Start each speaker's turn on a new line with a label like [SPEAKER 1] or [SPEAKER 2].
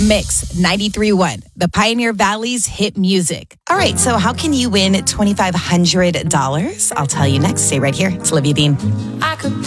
[SPEAKER 1] Mix 93.1, the Pioneer Valley's hit music.
[SPEAKER 2] All right, so how can you win $2,500? I'll tell you next. Stay right here. It's Olivia Dean.
[SPEAKER 3] I could be